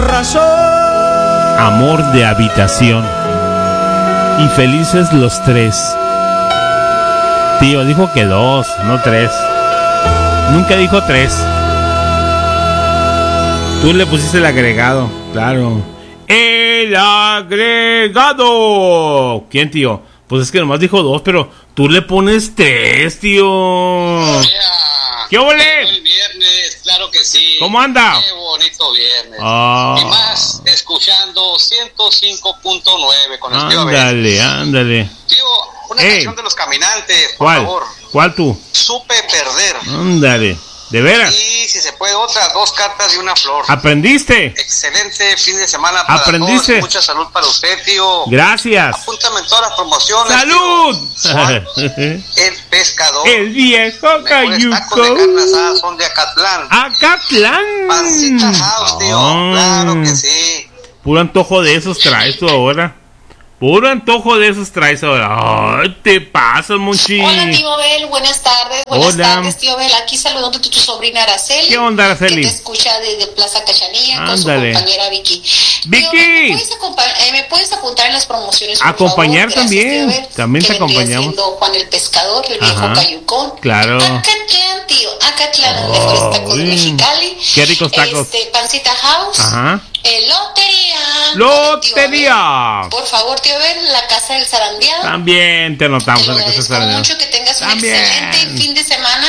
razón. Amor de habitación. Y felices los 3. Tío, dijo que 2, no 3. Nunca dijo 3. Tú le pusiste el agregado, claro. ¡El agregado! ¿Quién, tío? Pues es que nomás dijo 2, pero tú le pones 3, tío. ¿Qué ole? El viernes, claro que sí. ¿Cómo anda? Qué bonito viernes. Oh. Y más escuchando 105.9 con el tío Abel. Ándale. Tío, una canción de Los Caminantes, por ¿Cuál? favor. ¿Cuál tú? Supe perder. Ándale. ¿De veras? Y si se puede, otras 2 cartas y una flor. ¿Aprendiste? Excelente fin de semana para ¿Aprendiste? todos. Mucha salud para usted, tío. Gracias. Apúntame en todas las promociones. ¡Salud! El pescador. El viejo Mejores tacos de carne asada son de Acatlán. ¡Acatlán! Pancita House, tío. Claro que sí. Puro antojo de esos traes tú ahora. Puro antojo de esos traes ahora. ¡Ay, te pasas, Monchi! Hola, tío Bel, buenas tardes. Buenas tardes, tío Bel. Aquí saludando a tu sobrina Araceli. ¿Qué onda, Araceli? Que te escucha desde Plaza Cachanilla con su Ándale. compañera Vicky. ¡Vicky! Tío, ¿me puedes apuntar en las promociones, por Acompañar favor? también. Gracias, tío Bel. También te Que vendría acompañamos. siendo Juan el Pescador, el viejo Ajá. Cayucón. Claro. Acatlán, tío. Acatlán, los mejores tacos de Mexicali. Qué ricos tacos. Pancita House. Ajá. Lotería. ¡Lotería! Por favor, tío Bel, la casa del zarandeado. También te notamos Te en lo la casa agradezco Sarandeado. mucho, que tengas un excelente fin de semana.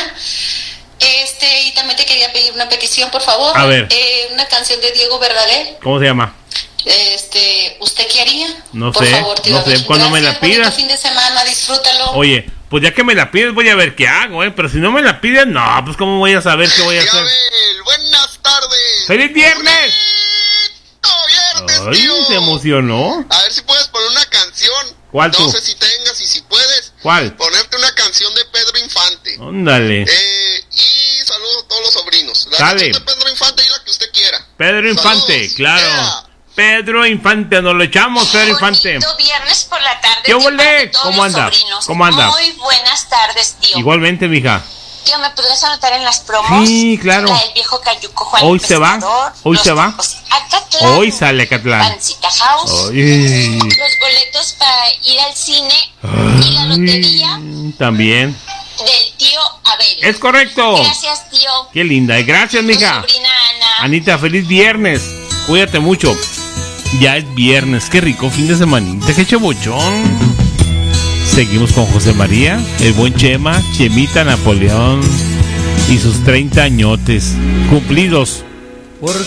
Y también te quería pedir una petición, por favor. A ver. Una canción de Diego Verdaguer. ¿Cómo se llama? ¿Usted qué haría? No por sé, favor, tío no sé. Abel. Cuando me la Gracias, bonito pidas. fin de semana, disfrútalo. Oye, pues ya que me la pides voy a ver qué hago, pero si no me la pides, no, pues cómo voy a saber qué voy a hacer. Buenas tardes. ¡Feliz viernes! Viernes, Ay, tío. se emocionó. A ver si puedes poner una canción. ¿Cuál tú? No sé si tengas y si puedes. ¿Cuál? Ponerte una canción de Pedro Infante. Ándale. Y saludos a todos los sobrinos. La Dale. canción de Pedro Infante y la que usted quiera. Pedro Infante, Saludos. claro. Pedro Infante, nos lo echamos, Pedro Infante. Bonito viernes por la tarde. ¿Qué huele? Todos ¿Cómo los anda? sobrinos. ¿Cómo anda? Muy buenas tardes, tío. Igualmente, mija. Tío, ¿me podrías anotar en las promos? Sí, claro. La del viejo Cayuco, Juan Hoy el se va. Pescador, Hoy los se va. tacos Acatlán, Hoy sale Acatlán. Pancita House, Ay. los boletos para ir al cine y la lotería También. del tío Abel. Es correcto. Gracias, tío. Qué linda. Y gracias, Tu mija. sobrina Ana. Anita, feliz viernes. Cuídate mucho. Ya es viernes. Qué rico fin de semanita. Qué chebochón. Seguimos con José María, el buen Chema, Chemita Napoleón y sus 30 añotes cumplidos.